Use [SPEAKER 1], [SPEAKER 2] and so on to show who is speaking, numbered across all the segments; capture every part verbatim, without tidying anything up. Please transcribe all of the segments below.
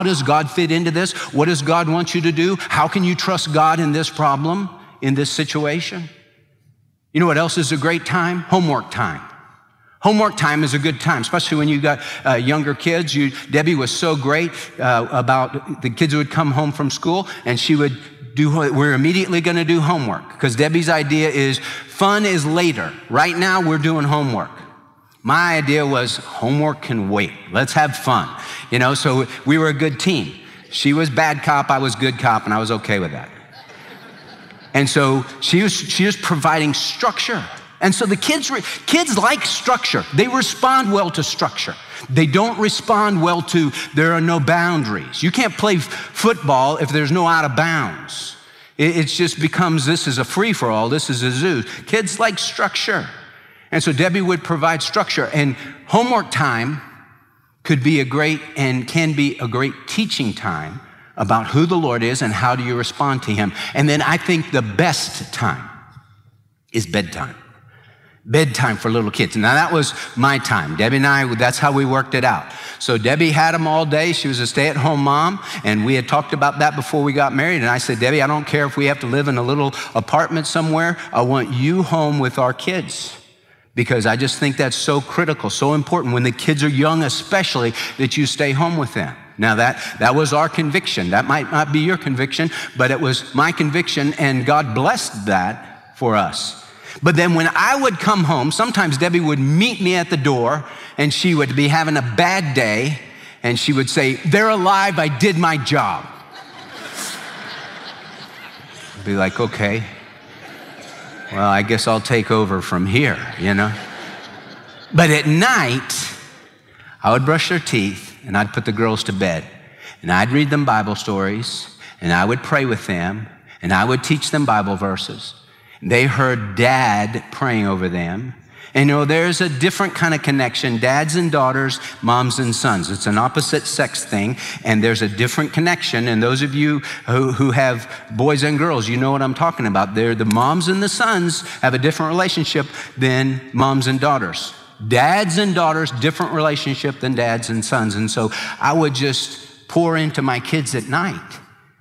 [SPEAKER 1] How does God fit into this? What does God want you to do? How can you trust God in this problem, in this situation? You know what else is a great time? Homework time. Homework time is a good time, especially when you got uh, younger kids. You, Debbie was so great uh, about the kids would come home from school and she would do, we're immediately gonna do homework, because Debbie's idea is fun is later. Right now we're doing homework. My idea was homework can wait. Let's have fun. You know, so we were a good team. She was bad cop, I was good cop, and I was okay with that. And so she was, she was providing structure. And so the kids, kids like structure. They respond well to structure. They don't respond well to there are no boundaries. You can't play f- football if there's no out of bounds. It, it just becomes, this is a free-for-all, this is a zoo. Kids like structure. And so Debbie would provide structure, and homework time could be a great and can be a great teaching time about who the Lord is and how do you respond to him. And then I think the best time is bedtime. Bedtime for little kids. Now that was my time. Debbie and I, that's how we worked it out. So Debbie had them all day. She was a stay-at-home mom, and we had talked about that before we got married. And I said, Debbie, I don't care if we have to live in a little apartment somewhere. I want you home with our kids, because I just think that's so critical, so important when the kids are young, especially, that you stay home with them. Now that, that was our conviction. That might not be your conviction, but it was my conviction, and God blessed that for us. But then when I would come home, sometimes Debbie would meet me at the door, and she would be having a bad day, and she would say, they're alive, I did my job. I'd be like, okay, well, I guess I'll take over from here, you know? But at night, I would brush their teeth, and I'd put the girls to bed, and I'd read them Bible stories, and I would pray with them, and I would teach them Bible verses. They heard Dad praying over them. And you know, there's a different kind of connection, dads and daughters, moms and sons. It's an opposite sex thing, and there's a different connection. And those of you who, who have boys and girls, you know what I'm talking about. They're the moms and the sons have a different relationship than moms and daughters. Dads and daughters, different relationship than dads and sons. And so I would just pour into my kids at night.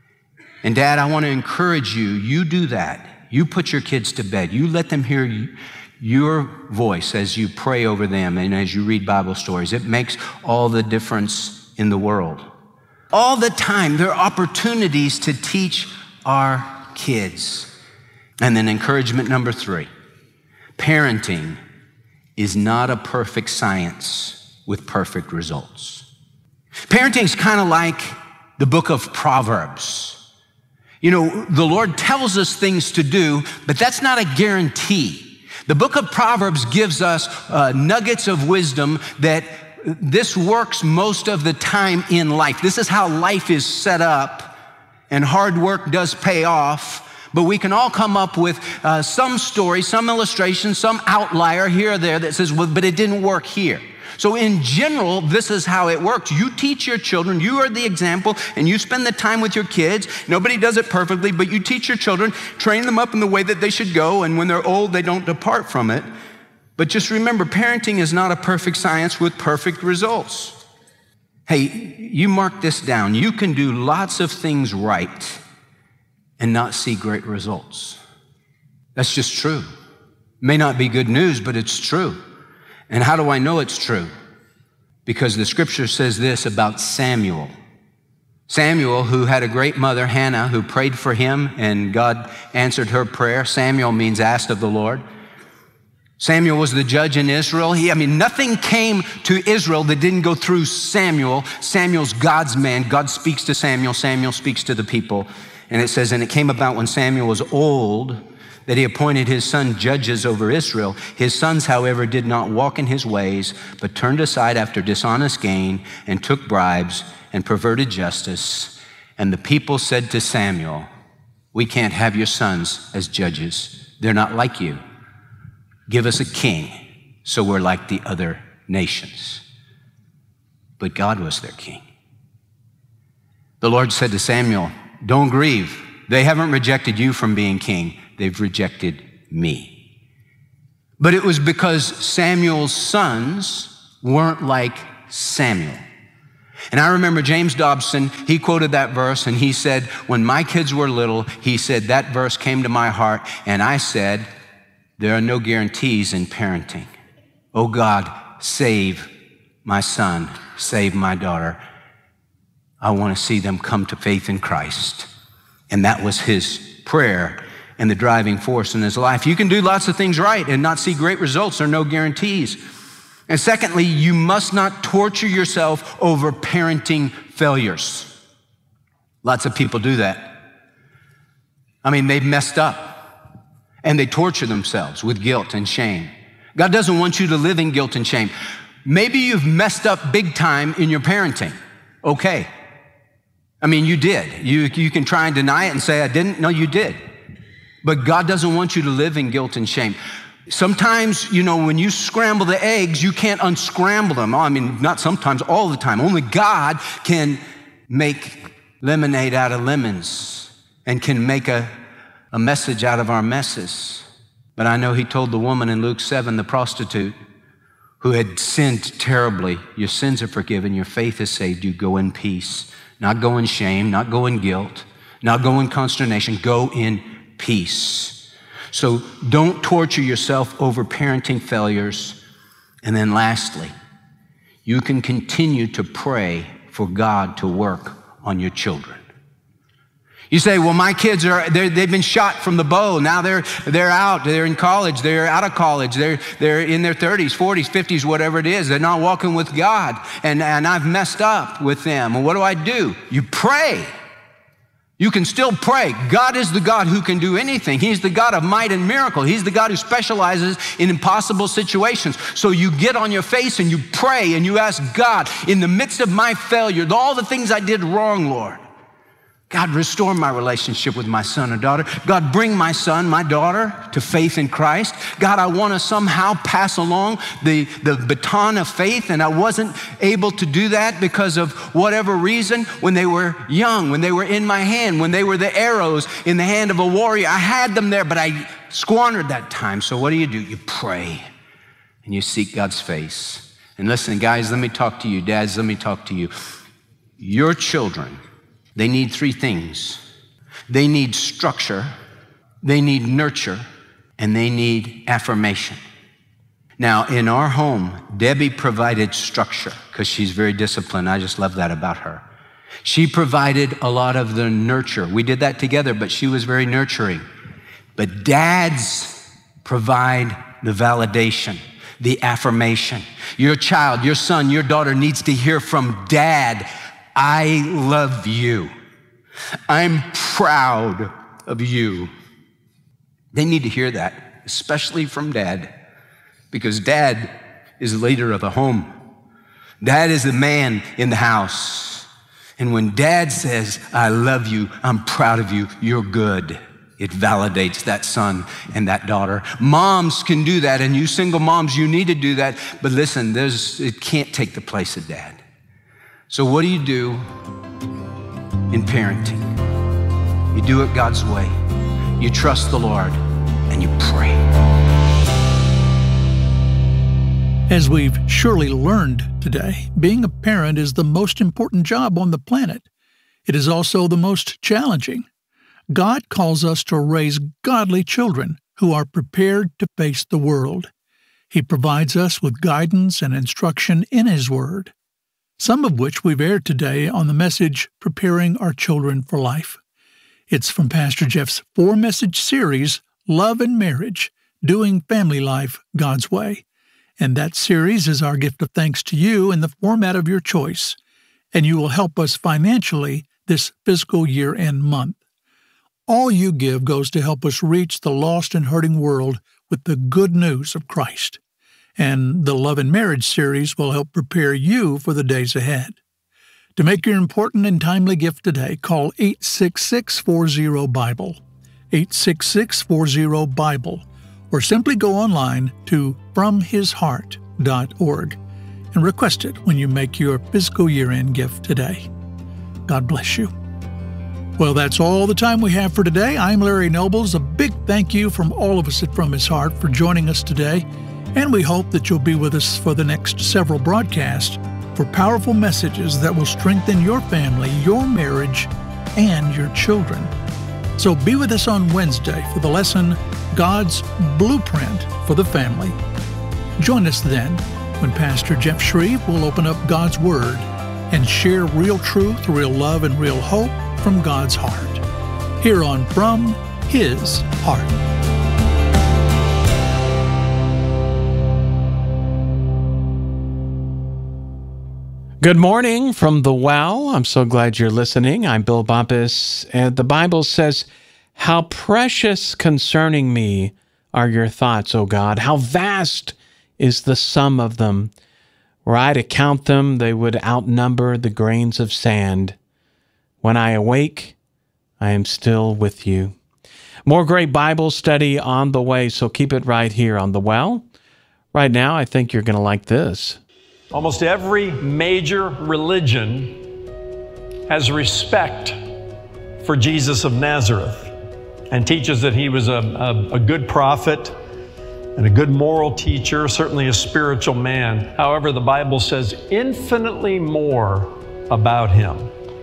[SPEAKER 1] And Dad, I want to encourage you, you do that. You put your kids to bed. You let them hear you, your voice as you pray over them and as you read Bible stories. It makes all the difference in the world. All the time, there are opportunities to teach our kids. And then encouragement number three, parenting is not a perfect science with perfect results. Parenting is kind of like the book of Proverbs. You know, the Lord tells us things to do, but that's not a guarantee. The book of Proverbs gives us uh, nuggets of wisdom that this works most of the time in life. This is how life is set up, and hard work does pay off, but we can all come up with uh, some story, some illustration, some outlier here or there that says, well, but it didn't work here. So in general, this is how it works. You teach your children, you are the example, and you spend the time with your kids. Nobody does it perfectly, but you teach your children, train them up in the way that they should go, and when they're old, they don't depart from it. But just remember, parenting is not a perfect science with perfect results. Hey, you mark this down. You can do lots of things right and not see great results. That's just true. May not be good news, but it's true. And how do I know it's true? Because the scripture says this about Samuel. Samuel, who had a great mother, Hannah, who prayed for him, and God answered her prayer. Samuel means asked of the Lord. Samuel was the judge in Israel. He, I mean, nothing came to Israel that didn't go through Samuel. Samuel's God's man. God speaks to Samuel. Samuel speaks to the people. And it says, and it came about when Samuel was old, that he appointed his son judges over Israel. His sons, however, did not walk in his ways, but turned aside after dishonest gain and took bribes and perverted justice. And the people said to Samuel, we can't have your sons as judges. They're not like you. Give us a king so we're like the other nations. But God was their king. The Lord said to Samuel, don't grieve. They haven't rejected you from being king. They've rejected me. But it was because Samuel's sons weren't like Samuel. And I remember James Dobson, he quoted that verse and he said, when my kids were little, he said, that verse came to my heart and I said, there are no guarantees in parenting. Oh God, save my son, save my daughter. I want to see them come to faith in Christ. And that was his prayer and the driving force in his life. You can do lots of things right and not see great results. There are no guarantees. And secondly, you must not torture yourself over parenting failures. Lots of people do that. I mean, they've messed up and they torture themselves with guilt and shame. God doesn't want you to live in guilt and shame. Maybe you've messed up big time in your parenting. Okay. I mean, you did. You, you can try and deny it and say, I didn't. No, you did. But God doesn't want you to live in guilt and shame. Sometimes, you know, when you scramble the eggs, you can't unscramble them. I mean, not sometimes, all the time. Only God can make lemonade out of lemons and can make a, a message out of our messes. But I know he told the woman in Luke seven, the prostitute, who had sinned terribly, your sins are forgiven, your faith is saved, you go in peace. Not go in shame, not go in guilt, not go in consternation, go in peace. So don't torture yourself over parenting failures. And then lastly, you can continue to pray for God to work on your children. You say, well, my kids are, they've been shot from the bow. Now they're, they're out, they're in college, they're out of college, they're, they're in their thirties, forties, fifties, whatever it is. They're not walking with God, and, and I've messed up with them. Well, what do I do? You pray. You can still pray. God is the God who can do anything. He's the God of might and miracle. He's the God who specializes in impossible situations. So you get on your face and you pray and you ask God, in the midst of my failure, all the things I did wrong, Lord, God, restore my relationship with my son or daughter. God, bring my son, my daughter to faith in Christ. God, I want to somehow pass along the, the baton of faith, and I wasn't able to do that because of whatever reason when they were young, when they were in my hand, when they were the arrows in the hand of a warrior. I had them there, but I squandered that time. So what do you do? You pray and you seek God's face. And listen, guys, let me talk to you. Dads, let me talk to you. Your children, they need three things. They need structure, they need nurture, and they need affirmation. Now, in our home, Debbie provided structure because she's very disciplined. I just love that about her. She provided a lot of the nurture. We did that together, but she was very nurturing. But dads provide the validation, the affirmation. Your child, your son, your daughter needs to hear from dad, I love you. I'm proud of you. They need to hear that, especially from dad, because dad is the leader of the home. Dad is the man in the house. And when dad says, I love you, I'm proud of you, you're good, it validates that son and that daughter. Moms can do that, and you single moms, you need to do that. But listen, there's, it can't take the place of dad. So what do you do in parenting? You do it God's way. You trust the Lord and you pray.
[SPEAKER 2] As we've surely learned today, being a parent is the most important job on the planet. It is also the most challenging. God calls us to raise godly children who are prepared to face the world. He provides us with guidance and instruction in His Word, some of which we've aired today on the message, Preparing Our Children for Life. It's from Pastor Jeff's four-message series, Love and Marriage, Doing Family Life God's Way. And that series is our gift of thanks to you in the format of your choice, and you will help us financially this fiscal year-end month. All you give goes to help us reach the lost and hurting world with the good news of Christ. And the Love and Marriage series will help prepare you for the days ahead. To make your important and timely gift today, call eight six six, four zero, Bible, eight six six, four zero, Bible, or simply go online to from his heart dot org and request it when you make your fiscal year-end gift today. God bless you. Well, that's all the time we have for today. I'm Larry Nobles. A big thank you from all of us at From His Heart for joining us today. And we hope that you'll be with us for the next several broadcasts for powerful messages that will strengthen your family, your marriage, and your children. So be with us on Wednesday for the lesson, God's Blueprint for the Family. Join us then when Pastor Jeff Shreve will open up God's Word and share real truth, real love, and real hope from God's heart. Here on From His Heart.
[SPEAKER 3] Good morning from the well. I'm so glad you're listening. I'm Bill Bumpus, and the Bible says, "How precious concerning me are your thoughts, O God. How vast is the sum of them. Were I to count them, they would outnumber the grains of sand. When I awake, I am still with you." More great Bible study on the way, so keep it right here on the well. Right now, I think you're going to like this.
[SPEAKER 4] Almost every major religion has respect for Jesus of Nazareth and teaches that he was a, a, a good prophet and a good moral teacher, certainly a spiritual man. However, the Bible says infinitely more about him.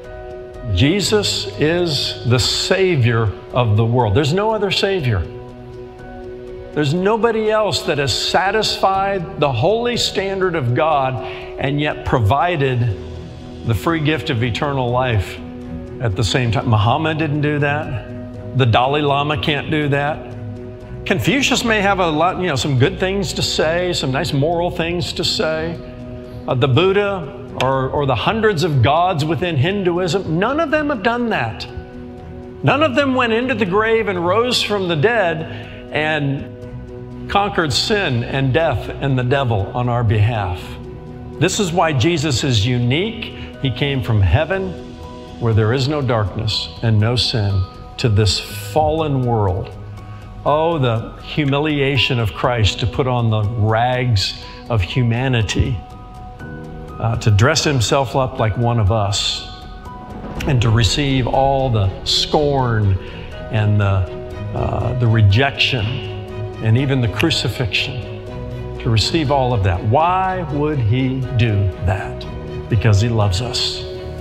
[SPEAKER 4] Jesus is the Savior of the world. There's no other Savior. There's nobody else that has satisfied the holy standard of God and yet provided the free gift of eternal life at the same time. Muhammad didn't do that. The Dalai Lama can't do that. Confucius may have a lot, you know, some good things to say, some nice moral things to say. Uh, the Buddha or, or the hundreds of gods within Hinduism, none of them have done that. None of them went into the grave and rose from the dead and conquered sin and death and the devil on our behalf. This is why Jesus is unique. He came from heaven where there is no darkness and no sin to this fallen world. Oh, the humiliation of Christ to put on the rags of humanity, uh, to dress himself up like one of us, and to receive all the scorn and the, uh, the rejection and even the crucifixion, to receive all of that. Why would he do that? Because he loves us.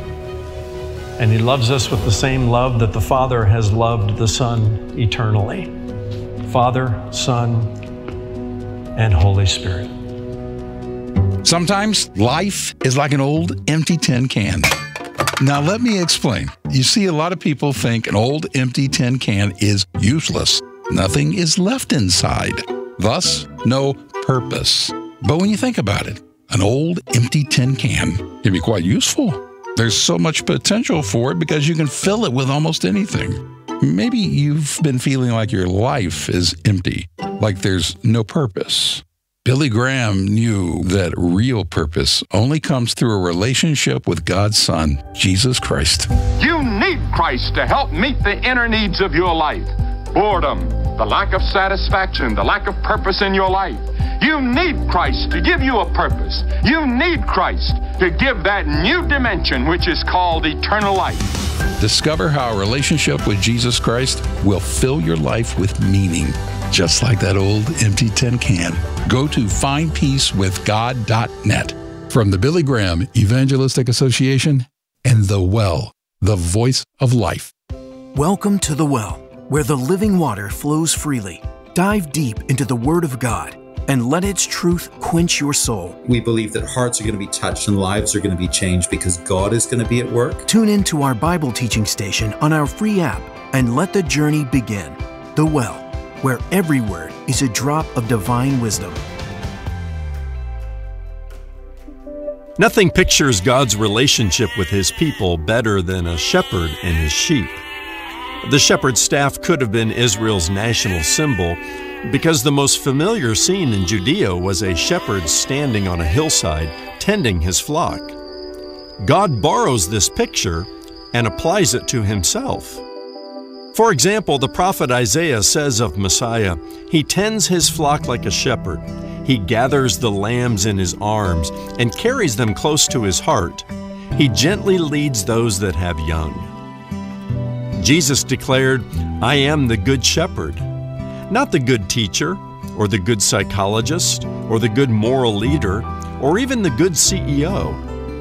[SPEAKER 4] And he loves us with the same love that the Father has loved the Son eternally. Father, Son, and Holy Spirit.
[SPEAKER 5] Sometimes life is like an old empty tin can. Now let me explain. You see, a lot of people think an old empty tin can is useless. Nothing is left inside, thus no purpose. But when you think about it, an old empty tin can can be quite useful. There's so much potential for it because you can fill it with almost anything. Maybe you've been feeling like your life is empty, like there's no purpose. Billy Graham knew that real purpose only comes through a relationship with God's Son, Jesus Christ.
[SPEAKER 6] You need Christ to help meet the inner needs of your life. Boredom, the lack of satisfaction, the lack of purpose in your life. You need Christ to give you a purpose. You need Christ to give that new dimension which is called eternal life.
[SPEAKER 5] Discover how a relationship with Jesus Christ will fill your life with meaning, just like that old empty tin can. Go to find peace with god dot net. From the Billy Graham Evangelistic Association and The Well, the voice of life.
[SPEAKER 7] Welcome to The Well, where the living water flows freely. Dive deep into the Word of God and let its truth quench your soul.
[SPEAKER 8] We believe that hearts are going to be touched and lives are going to be changed because God is going to be at work.
[SPEAKER 7] Tune in to our Bible teaching station on our free app and let the journey begin. The Well, where every word is a drop of divine wisdom.
[SPEAKER 4] Nothing pictures God's relationship with his people better than a shepherd and his sheep. The shepherd's staff could have been Israel's national symbol because the most familiar scene in Judea was a shepherd standing on a hillside tending his flock. God borrows this picture and applies it to himself. For example, the prophet Isaiah says of Messiah, "He tends his flock like a shepherd. He gathers the lambs in his arms and carries them close to his heart. He gently leads those that have young." Jesus declared, "I am the good shepherd," not the good teacher, or the good psychologist, or the good moral leader, or even the good C E O.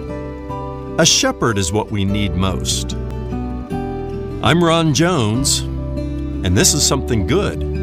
[SPEAKER 9] A shepherd is what we need most. I'm Ron Jones, and this is Something Good.